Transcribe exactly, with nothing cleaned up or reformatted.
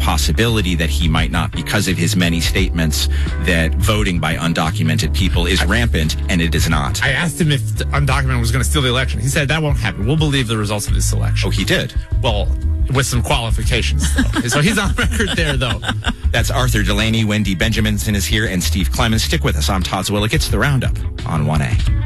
possibility that he might not, because of his many statements that voting by undocumented people is rampant, and it is not. I asked him if the undocumented was going to steal the election. He said that won't happen. We'll believe the results of this election. Oh, he did? Well, with some qualifications, though. So he's on record there, though. That's Arthur Delaney. Wendy Benjaminson is here, and Steve Clemens. Stick with us. I'm Todd Zwillick. It's the Roundup on one A.